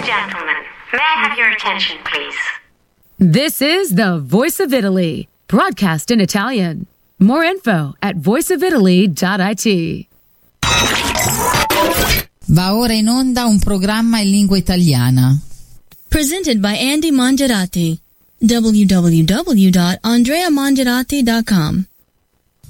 gentlemen, may I have your attention, please? This is the Voice of Italy, broadcast in Italian. More info at voiceofitaly.it. Va ora in onda un programma in lingua italiana. Presented by Andy Mongerati. www.andreamongerati.com